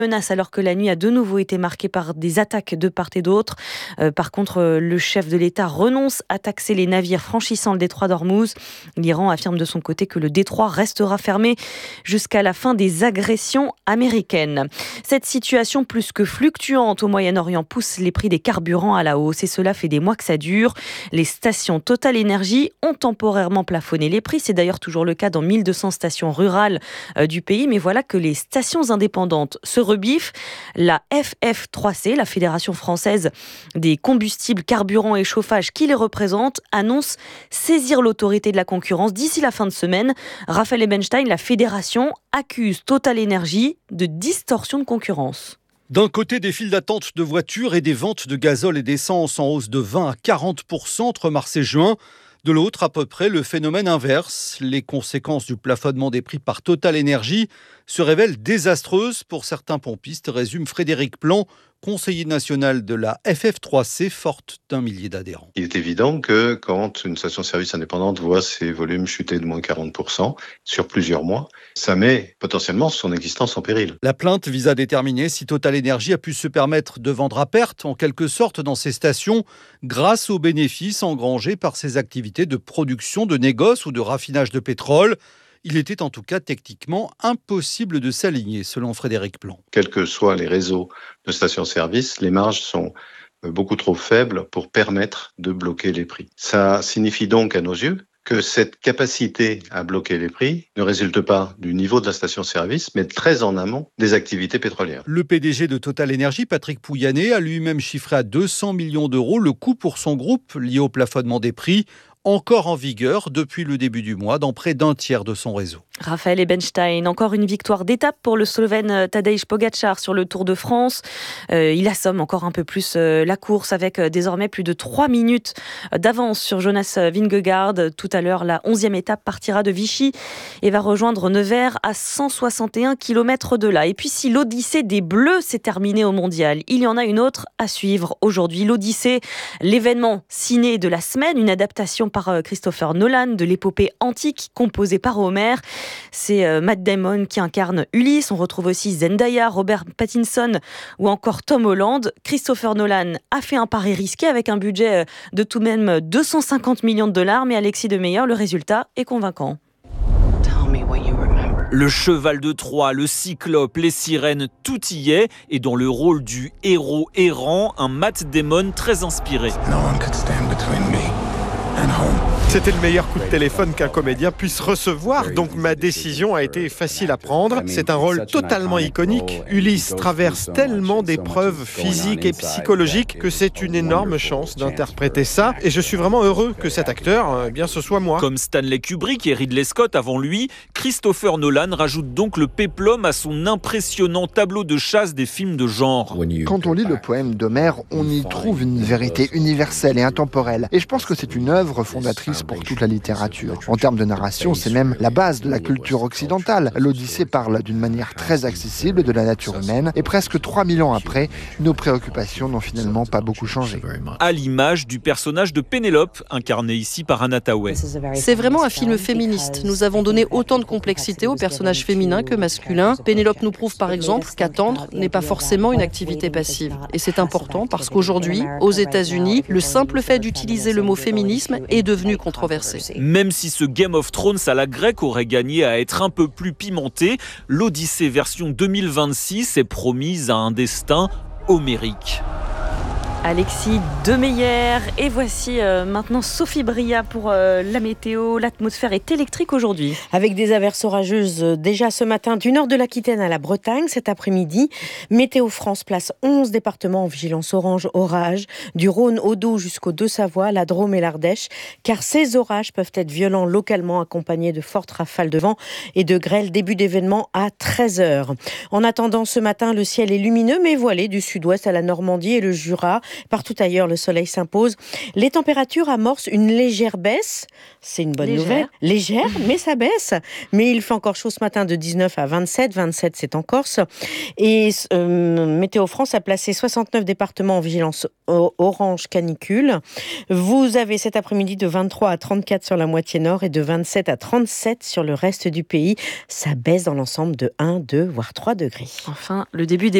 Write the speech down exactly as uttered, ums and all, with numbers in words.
menace alors que la nuit a de nouveau été marquée par des attaques de part et d'autre. Euh, par contre, euh, le chef de l'État renonce à taxer les navires franchissant le détroit d'Ormuz. L'Iran affirme de son côté que le détroit restera fermé jusqu'à la fin des agressions américaines. Cette situation plus que fluctuante au Moyen-Orient pousse les prix des carburants à la hausse et cela fait des mois que ça dure. Les stations Total Energy ont temporairement plafonné les prix. C'est d'ailleurs toujours le cas dans mille deux cents stations rurales euh, du pays. Mais voilà que les stations indépendantes se rebiffe. La F F trois C, la Fédération française des combustibles, carburants et chauffage qui les représente, annonce saisir l'autorité de la concurrence d'ici la fin de semaine. Raphaël Ebenstein, la fédération, accuse Total Energy de distorsion de concurrence. D'un côté, des files d'attente de voitures et des ventes de gazole et d'essence en hausse de vingt à quarante pour cent entre mars et juin. De l'autre, à peu près, le phénomène inverse. Les conséquences du plafonnement des prix par Total Energy se révèlent désastreuses pour certains pompistes, résume Frédéric Plan, conseiller national de la F F trois C, forte d'un millier d'adhérents. Il est évident que quand une station-service indépendante voit ses volumes chuter de moins quarante pour cent sur plusieurs mois, ça met potentiellement son existence en péril. La plainte vise à déterminer si Total Energy a pu se permettre de vendre à perte, en quelque sorte, dans ses stations, grâce aux bénéfices engrangés par ses activités de production, de négoce ou de raffinage de pétrole. Il était en tout cas techniquement impossible de s'aligner, selon Frédéric Plan. Quels que soient les réseaux de stations-service, les marges sont beaucoup trop faibles pour permettre de bloquer les prix. Ça signifie donc, à nos yeux, que cette capacité à bloquer les prix ne résulte pas du niveau de la station-service, mais très en amont des activités pétrolières. Le P D G de Total Energy, Patrick Pouyanné, a lui-même chiffré à deux cents millions d'euros le coût pour son groupe lié au plafonnement des prix, encore en vigueur depuis le début du mois dans près d'un tiers de son réseau. Raphaël Ebenstein, encore une victoire d'étape pour le Slovène Tadej Pogačar sur le Tour de France. Euh, il assomme encore un peu plus euh, la course avec euh, désormais plus de trois minutes d'avance sur Jonas Vingegaard. Tout à l'heure, la onzième étape partira de Vichy et va rejoindre Nevers à cent soixante et un kilomètres de là. Et puis si l'Odyssée des Bleus s'est terminée au Mondial, il y en a une autre à suivre aujourd'hui. L'Odyssée, l'événement ciné de la semaine, une adaptation par Christopher Nolan de l'épopée antique composée par Homer. C'est euh, Matt Damon qui incarne Ulysse. On retrouve aussi Zendaya, Robert Pattinson ou encore Tom Holland. Christopher Nolan a fait un pari risqué avec un budget de tout de même deux cent cinquante millions de dollars. Mais Alexis Demeyer, le résultat est convaincant. Le cheval de Troie, le cyclope, les sirènes, tout y est. Et dans le rôle du héros errant, un Matt Damon très inspiré. No one could stand between me and home. C'était le meilleur coup de téléphone qu'un comédien puisse recevoir, donc ma décision a été facile à prendre. C'est un rôle totalement iconique. Ulysse traverse tellement d'épreuves physiques et psychologiques que c'est une énorme chance d'interpréter ça. Et je suis vraiment heureux que cet acteur, eh bien, ce soit moi. Comme Stanley Kubrick et Ridley Scott avant lui, Christopher Nolan rajoute donc le péplum à son impressionnant tableau de chasse des films de genre. Quand on lit le poème d'Homère, on y trouve une vérité universelle et intemporelle. Et je pense que c'est une œuvre fondatrice pour toute la littérature. En termes de narration, c'est même la base de la culture occidentale. L'Odyssée parle d'une manière très accessible de la nature humaine et presque trois mille ans après, nos préoccupations n'ont finalement pas beaucoup changé. À l'image du personnage de Pénélope, incarné ici par Anna Thaouet. C'est vraiment un film féministe. Nous avons donné autant de complexité aux personnages féminins que masculins. Pénélope nous prouve par exemple qu'attendre n'est pas forcément une activité passive. Et c'est important parce qu'aujourd'hui, aux États-Unis, le simple fait d'utiliser le mot féminisme est devenu controversé. Même si ce Game of Thrones à la grecque aurait gagné à être un peu plus pimenté, l'Odyssée version deux mille vingt-six est promise à un destin homérique. Alexis Demeyer. Et voici euh, maintenant Sophie Bria pour euh, la météo. L'atmosphère est électrique aujourd'hui. Avec des averses orageuses euh, déjà ce matin du nord de l'Aquitaine à la Bretagne. Cet après-midi, Météo France place onze départements en vigilance orange orage, du Rhône au Doubs jusqu'aux Deux-Savoie, la Drôme et l'Ardèche. Car ces orages peuvent être violents localement, accompagnés de fortes rafales de vent et de grêle. Début d'événement à treize heures. En attendant ce matin, le ciel est lumineux mais voilé du sud-ouest à la Normandie et le Jura. Partout ailleurs, le soleil s'impose. Les températures amorcent une légère baisse. C'est une bonne Légère. nouvelle. Légère, mais ça baisse. Mais il fait encore chaud ce matin de dix-neuf à vingt-sept. vingt-sept, c'est en Corse. Et euh, Météo France a placé soixante-neuf départements en vigilance orange canicule. Vous avez cet après-midi de vingt-trois à trente-quatre sur la moitié nord et de vingt-sept à trente-sept sur le reste du pays. Ça baisse dans l'ensemble de un, deux, voire trois degrés. Enfin, le début des